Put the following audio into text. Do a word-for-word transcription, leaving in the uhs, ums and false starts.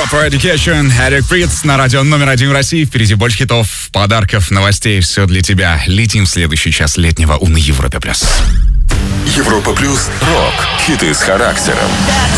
Proper Education, Эрик Притц на радио номер один в России. Впереди больше хитов, подарков, новостей. Все для тебя. Летим в следующий час летнего у на Европе+. Европа Плюс. Рок. Хиты с характером.